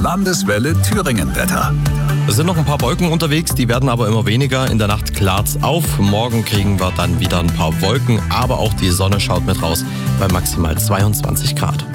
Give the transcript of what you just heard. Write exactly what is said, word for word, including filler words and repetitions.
Landeswelle Thüringen-Wetter. Es sind noch ein paar Wolken unterwegs, die werden aber immer weniger. In der Nacht klart's auf. Morgen kriegen wir dann wieder ein paar Wolken, aber auch die Sonne schaut mit raus bei maximal zweiundzwanzig Grad.